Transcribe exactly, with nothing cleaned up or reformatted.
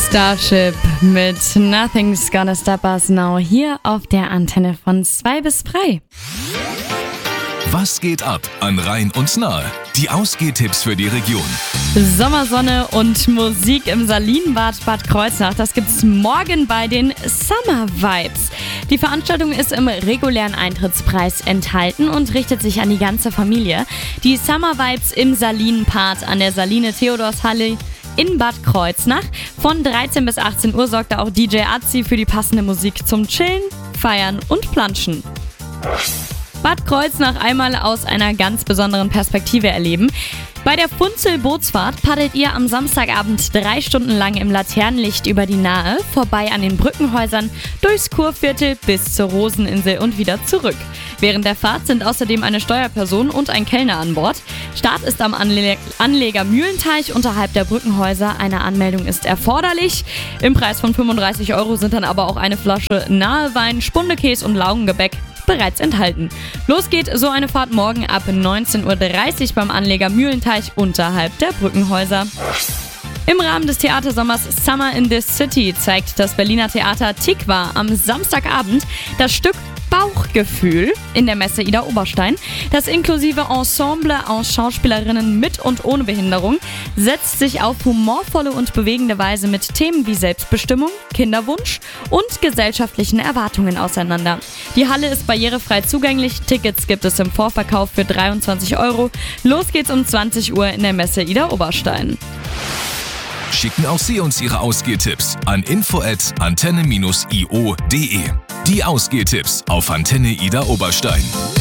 Starship mit Nothing's Gonna Stop Us Now hier auf der Antenne von zwei bis drei. Was geht ab an Rhein und Nahe? Die Ausgehtipps für die Region. Sommersonne und Musik im Salinenbad Bad Kreuznach. Das gibt's morgen bei den Summer Vibes. Die Veranstaltung ist im regulären Eintrittspreis enthalten und richtet sich an die ganze Familie. Die Summer Vibes im Salinenbad an der Saline Theodorshalle in Bad Kreuznach. Von dreizehn bis achtzehn Uhr sorgt da auch D J Azi für die passende Musik zum Chillen, Feiern und Planschen. Bad Kreuznach einmal aus einer ganz besonderen Perspektive erleben. Bei der Funzel-Bootsfahrt paddelt ihr am Samstagabend drei Stunden lang im Laternenlicht über die Nahe, vorbei an den Brückenhäusern, durchs Kurviertel bis zur Roseninsel und wieder zurück. Während der Fahrt sind außerdem eine Steuerperson und ein Kellner an Bord. Start ist am Anle- Anleger Mühlenteich unterhalb der Brückenhäuser. Eine Anmeldung ist erforderlich. Im Preis von fünfunddreißig Euro sind dann aber auch eine Flasche Nahewein, Spundekäse und Laugengebäck bereits enthalten. Los geht so eine Fahrt morgen ab neunzehn Uhr dreißig beim Anleger Mühlenteich unterhalb der Brückenhäuser. Im Rahmen des Theatersommers Summer in the City zeigt das Berliner Theater Tikva am Samstagabend das Stück Bauchgefühl in der Messe Ida Oberstein. Das inklusive Ensemble aus Schauspielerinnen mit und ohne Behinderung setzt sich auf humorvolle und bewegende Weise mit Themen wie Selbstbestimmung, Kinderwunsch und gesellschaftlichen Erwartungen auseinander. Die Halle ist barrierefrei zugänglich. Tickets gibt es im Vorverkauf für dreiundzwanzig Euro. Los geht's um zwanzig Uhr in der Messe Ida Oberstein. Schicken auch Sie uns Ihre Ausgehtipps an info at antenne dash i o punkt de. Die Ausgehtipps auf Antenne Ida Oberstein.